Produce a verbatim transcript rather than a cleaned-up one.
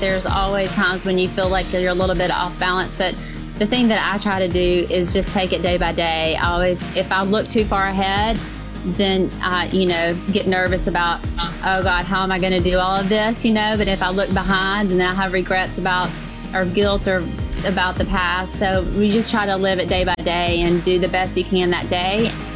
there's always times when you feel like you're a little bit off balance, but the thing that I try to do is just take it day by day. I always, if I look too far ahead, then I, you know, get nervous about, oh God, how am I going to do all of this, you know? But if I look behind, then I have regrets about, or guilt or about the past. So we just try to live it day by day and do the best you can that day.